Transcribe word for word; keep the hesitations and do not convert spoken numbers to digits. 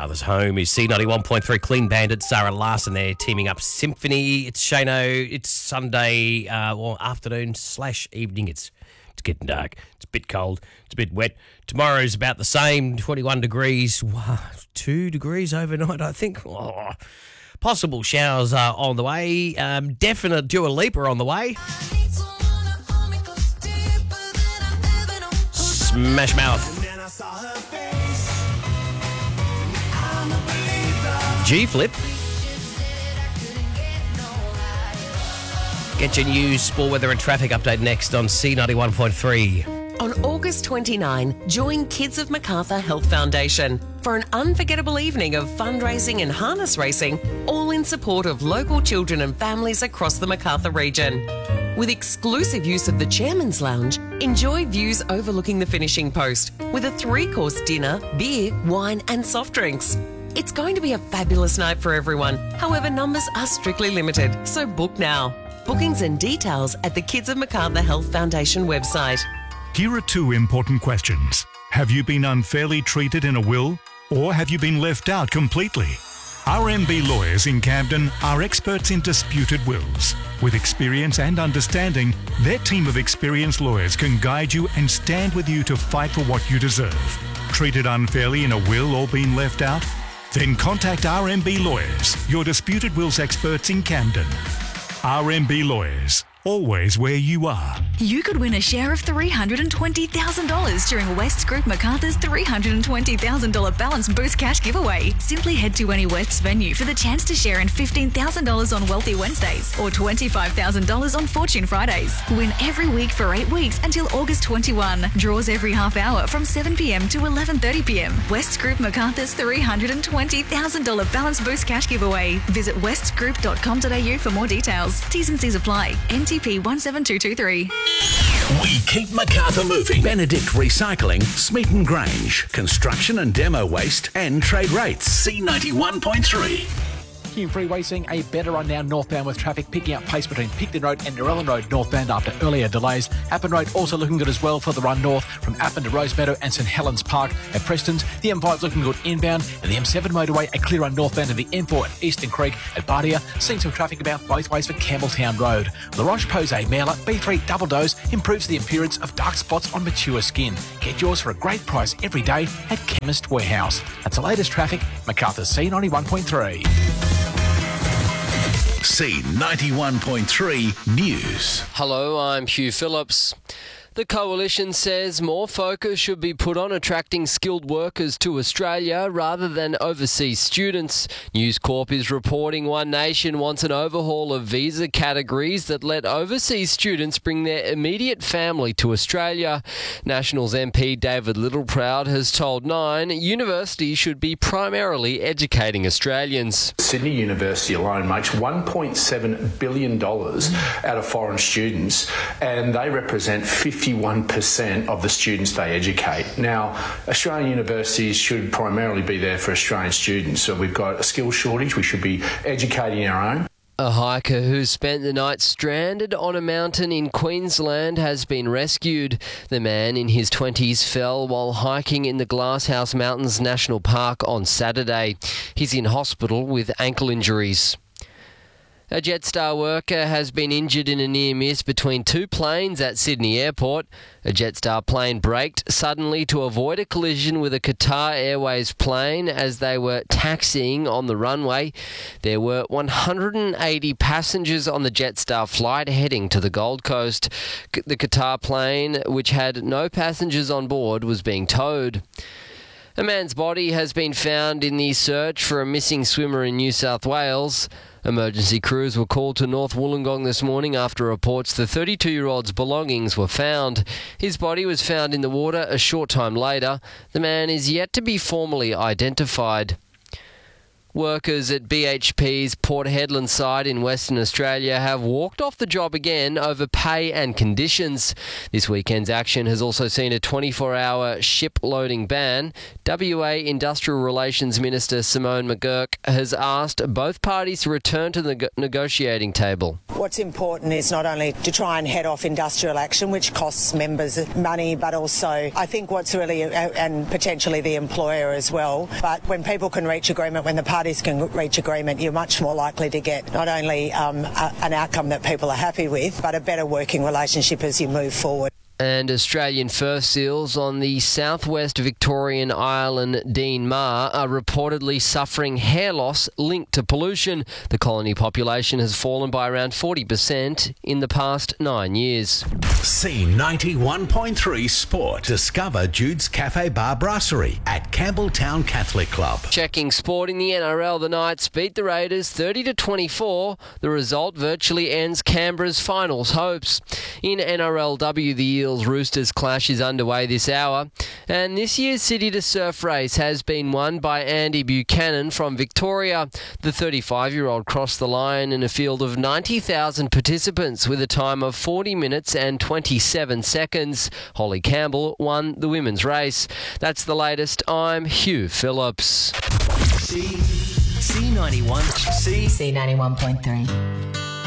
Macarthur's home is C ninety-one point three. Clean Bandit, Sarah Larson there teaming up Symphony. It's Shano. It's Sunday uh, well, afternoon slash evening. It's it's getting dark. It's a bit cold. It's a bit wet. Tomorrow's about the same, twenty-one degrees. Wow, two degrees overnight, I think. Oh, possible showers are on the way. Um, definite Dua Lipa on the way. Smash Mouth. G-Flip. Get your news, sport, weather and traffic update next on C ninety-one point three. On August twenty-ninth, join Kids of Macarthur Health Foundation for an unforgettable evening of fundraising and harness racing, all in support of local children and families across the Macarthur region. With exclusive use of the Chairman's Lounge, enjoy views overlooking the finishing post with a three-course dinner, beer, wine and soft drinks. It's going to be a fabulous night for everyone. However, numbers are strictly limited, so book now. Bookings and details at the Kids of Macarthur Health Foundation website. Here are two important questions. Have you been unfairly treated in a will, or have you been left out completely? R M B Lawyers in Camden are experts in disputed wills. With experience and understanding, their team of experienced lawyers can guide you and stand with you to fight for what you deserve. Treated unfairly in a will or been left out? Then contact R M B Lawyers, your disputed wills experts in Camden. R M B Lawyers, always where you are. You could win a share of three hundred twenty thousand dollars during West's Group Macarthur's three hundred twenty thousand dollars Balance Boost Cash giveaway. Simply head to any West's venue for the chance to share in fifteen thousand dollars on Wealthy Wednesdays or twenty-five thousand dollars on Fortune Fridays. Win every week for eight weeks until August twenty-first. Draws every half hour from seven p.m. to eleven thirty p.m. West's Group Macarthur's three hundred twenty thousand dollars Balance Boost Cash giveaway. Visit west group dot com dot a u for more details. T's and C's apply. N T P one seven two two three. We keep Macarthur moving. Benedict Recycling, Smeaton Grange, construction and demo waste and trade rates. C ninety-one point three. Hume Freeway seeing a better run now northbound with traffic picking up pace between Picton Road and Narellan Road northbound after earlier delays. Appin Road also looking good as well for the run north from Appin to Rosemeadow and St Helens Park. At Preston's, the M five looking good inbound and the M seven motorway a clear run northbound to the M four at Eastern Creek. At Bardia, seeing some traffic about both ways for Campbelltown Road. La Roche-Posay Mailer B three Double Dose improves the appearance of dark spots on mature skin. Get yours for a great price every day at Chemist Warehouse. That's the latest traffic, Macarthur C ninety-one point three. C ninety-one point three News. Hello, I'm Hugh Phillips. The Coalition says more focus should be put on attracting skilled workers to Australia rather than overseas students. News Corp is reporting One Nation wants an overhaul of visa categories that let overseas students bring their immediate family to Australia. Nationals M P David Littleproud has told Nine universities should be primarily educating Australians. Sydney University alone makes one point seven billion dollars out of foreign students, and they represent fifty-one percent of the students they educate. Now, Australian universities should primarily be there for Australian students, so we've got a skills shortage. We should be educating our own. A hiker who spent the night stranded on a mountain in Queensland has been rescued. The man in his twenties fell while hiking in the Glasshouse Mountains National Park on Saturday. He's in hospital with ankle injuries. A Jetstar worker has been injured in a near miss between two planes at Sydney Airport. A Jetstar plane braked suddenly to avoid a collision with a Qatar Airways plane as they were taxiing on the runway. There were one hundred eighty passengers on the Jetstar flight heading to the Gold Coast. The Qatar plane, which had no passengers on board, was being towed. A man's body has been found in the search for a missing swimmer in New South Wales. Emergency crews were called to North Wollongong this morning after reports the thirty-two-year-old's belongings were found. His body was found in the water a short time later. The man is yet to be formally identified. Workers at B H P's Port Hedland site in Western Australia have walked off the job again over pay and conditions. This weekend's action has also seen a twenty-four hour ship loading ban. W A Industrial Relations Minister Simone McGurk has asked both parties to return to the negotiating table. What's important is not only to try and head off industrial action, which costs members money, but also I think what's really, and potentially the employer as well, but when people can reach agreement, when the parties can reach agreement, you're much more likely to get not only um, a, an outcome that people are happy with, but a better working relationship as you move forward. And Australian fur seals on the southwest Victorian island Dean Mar are reportedly suffering hair loss linked to pollution. The colony population has fallen by around forty percent in the past nine years. C ninety-one point three Sport. Discover Jude's Cafe Bar Brasserie at Campbelltown Catholic Club. Checking sport in the N R L, the Knights beat the Raiders thirty to twenty-four. The result virtually ends Canberra's finals hopes. In N R L W, the Eels Roosters clash is underway this hour, and this year's City to Surf race has been won by Andy Buchanan from Victoria. The thirty-five-year-old crossed the line in a field of ninety thousand participants with a time of forty minutes and twenty-seven seconds. Holly Campbell won the women's race. That's the latest. I'm Hugh Phillips. C, C91. C, C ninety-one point three.